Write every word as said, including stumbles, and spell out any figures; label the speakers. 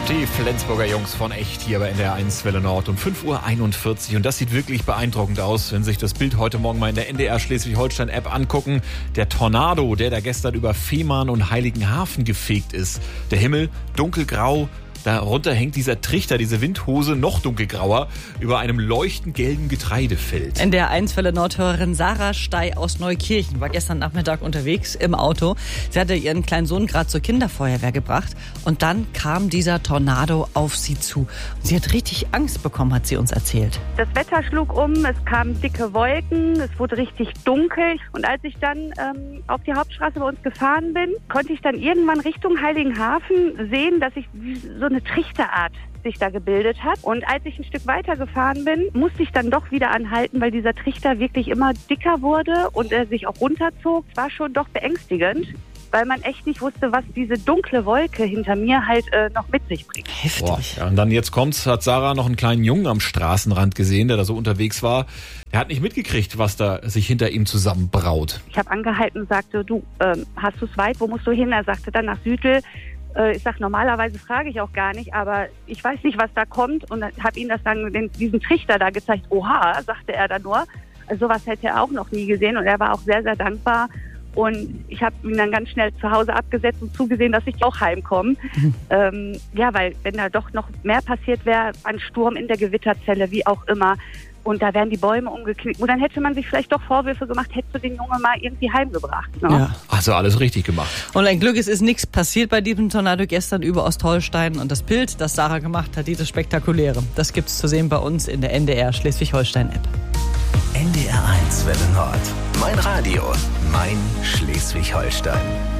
Speaker 1: Die Flensburger Jungs von echt hier bei N D R eins Welle Nord um fünf Uhr einundvierzig. Und das sieht wirklich beeindruckend aus, wenn Sie sich das Bild heute Morgen mal in der N D R Schleswig-Holstein-App angucken. Der Tornado, der da gestern über Fehmarn und Heiligenhafen gefegt ist. Der Himmel dunkelgrau. Darunter hängt dieser Trichter, diese Windhose, noch dunkelgrauer, über einem leuchtend gelben Getreidefeld.
Speaker 2: N D R eins Welle Nord-Hörerin Sarah Stey aus Neukirchen war gestern Nachmittag unterwegs im Auto. Sie hatte ihren kleinen Sohn gerade zur Kinderfeuerwehr gebracht und dann kam dieser Tornado auf sie zu. Sie hat richtig Angst bekommen, hat sie uns erzählt.
Speaker 3: Das Wetter schlug um, es kamen dicke Wolken, es wurde richtig dunkel. Und als ich dann ähm, auf die Hauptstraße bei uns gefahren bin, konnte ich dann irgendwann Richtung Heiligenhafen sehen, dass ich so eine Trichterart sich da gebildet hat. Und als ich ein Stück weiter gefahren bin, musste ich dann doch wieder anhalten, weil dieser Trichter wirklich immer dicker wurde und er sich auch runterzog. Es war schon doch beängstigend, weil man echt nicht wusste, was diese dunkle Wolke hinter mir halt äh, noch mit sich bringt.
Speaker 2: Heftig.
Speaker 1: Boah, ja, und dann jetzt kommt's, hat Sarah noch einen kleinen Jungen am Straßenrand gesehen, der da so unterwegs war. Er hat nicht mitgekriegt, was da sich hinter ihm zusammenbraut.
Speaker 3: Ich habe angehalten und sagte, du, ähm, hast du es weit, wo musst du hin? Er sagte dann nach Südl. Ich sage, normalerweise frage ich auch gar nicht, aber ich weiß nicht, was da kommt. Und habe ihm das dann, den, diesen Trichter da gezeigt. Oha, sagte er dann nur. Also sowas hätte er auch noch nie gesehen. Und er war auch sehr, sehr dankbar. Und ich habe ihn dann ganz schnell zu Hause abgesetzt und zugesehen, dass ich auch heimkomme. Mhm. Ähm, ja, weil wenn da doch noch mehr passiert wäre, ein Sturm in der Gewitterzelle, wie auch immer, und da wären die Bäume umgeknickt. Und dann hätte man sich vielleicht doch Vorwürfe gemacht, hättest du den Jungen mal irgendwie heimgebracht. Ne?
Speaker 2: Ja.
Speaker 1: Also alles richtig gemacht.
Speaker 2: Und ein Glück, es ist nichts passiert bei diesem Tornado gestern über Ostholstein. Und das Bild, das Sarah gemacht hat, dieses Spektakuläre, das gibt's zu sehen bei uns in der N D R Schleswig-Holstein-App.
Speaker 4: N D R eins Welle Nord. Mein Radio, mein Schleswig-Holstein.